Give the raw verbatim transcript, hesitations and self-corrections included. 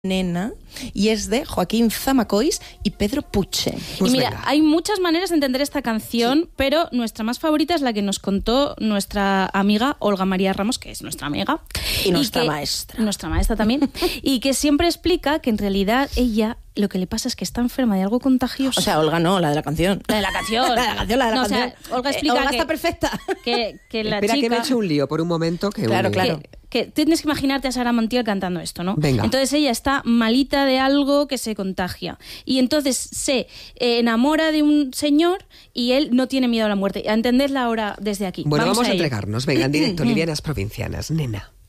Nena, y es de Joaquín Zamacois y Pedro Puche. Pues y mira, venga. hay muchas maneras de entender esta canción, sí. pero nuestra más favorita es la que nos contó nuestra amiga Olga María Ramos, que es nuestra amiga. Y, y nuestra que, maestra. Nuestra maestra también. Y que siempre explica que en realidad ella lo que le pasa es que está enferma de algo contagioso. O sea, Olga no, la de la canción. La de la canción. La de la canción, la de la no, canción. O sea, Olga explica eh, Olga que, está perfecta. Que, que la Espera chica... que me he hecho un lío por un momento. Que claro, un... claro. Que, que tienes que imaginarte a Sara Montiel cantando esto, ¿no? Venga. Entonces ella está malita de algo que se contagia. Y entonces se enamora de un señor y él no tiene miedo a la muerte. A entenderla ahora desde aquí. Bueno, vamos, vamos a, a entregarnos. Venga, en directo, Livianas Provincianas. Nena.